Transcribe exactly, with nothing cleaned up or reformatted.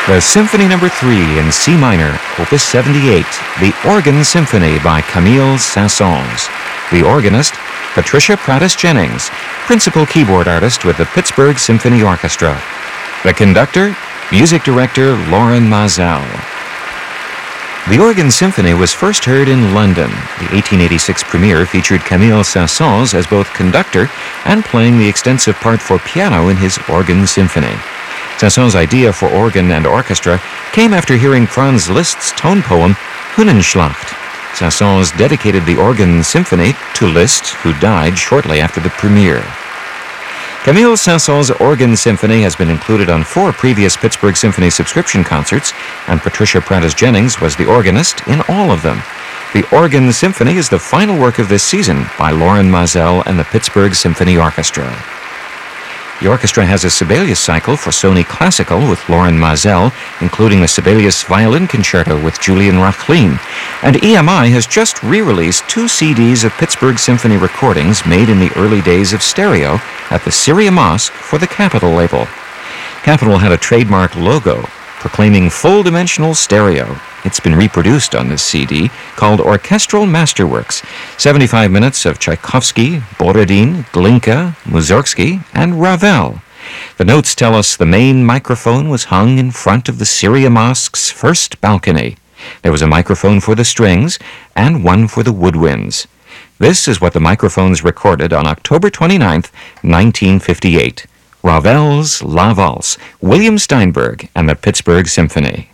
The Symphony Number three in C minor, Opus seventy-eight, The Organ Symphony by Camille Saint-Saëns. The organist, Patricia Prattis Jennings, principal keyboard artist with the Pittsburgh Symphony Orchestra. The conductor, music director Lorin Maazel. The Organ Symphony was first heard in London. The eighteen eighty-six premiere featured Camille Saint-Saëns as both conductor and playing the extensive part for piano in his Organ Symphony. Saint-Saëns' idea for organ and orchestra came after hearing Franz Liszt's tone poem Hünenschlacht. Saint-Saëns dedicated the Organ Symphony to Liszt, who died shortly after the premiere. Camille Saint-Saëns' Organ Symphony has been included on four previous Pittsburgh Symphony subscription concerts, and Patricia Prattis Jennings was the organist in all of them. The Organ Symphony is the final work of this season by Lorin Maazel and the Pittsburgh Symphony Orchestra. The orchestra has a Sibelius cycle for Sony Classical with Lorin Maazel, including the Sibelius Violin Concerto with Julian Rachlin, and E M I has just re-released two C Ds of Pittsburgh Symphony recordings made in the early days of stereo at the Syria Mosque for the Capitol label. Capitol had a trademark logo proclaiming full-dimensional stereo. It's been reproduced on this C D, called Orchestral Masterworks, seventy-five minutes of Tchaikovsky, Borodin, Glinka, Mussorgsky, and Ravel. The notes tell us the main microphone was hung in front of the Syria Mosque's first balcony. There was a microphone for the strings and one for the woodwinds. This is what the microphones recorded on October twenty-ninth, nineteen fifty-eight. Ravel's La Valse, William Steinberg, and the Pittsburgh Symphony.